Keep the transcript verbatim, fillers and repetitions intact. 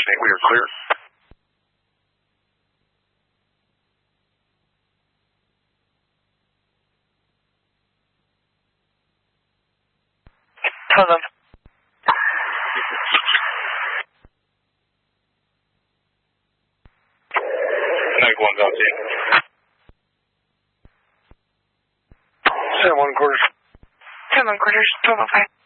think we are clear. Tell them. ninety-one, Dot C. Seven one quarters. Seven quarters, twelve oh five.